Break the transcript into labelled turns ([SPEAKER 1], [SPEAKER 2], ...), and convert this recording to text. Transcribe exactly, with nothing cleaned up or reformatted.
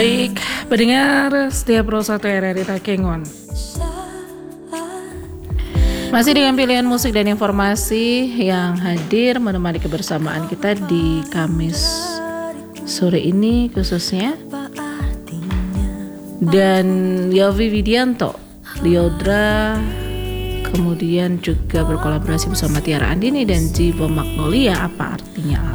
[SPEAKER 1] Baik, pendengar setiap Pro satu R R I Takengon. Masih dengan pilihan musik dan informasi yang hadir menemani kebersamaan kita di Kamis sore ini khususnya. Dan Yofi Widianto, Liodra, kemudian juga berkolaborasi bersama Tiara Andini dan Jivo Magnolia. Apa artinya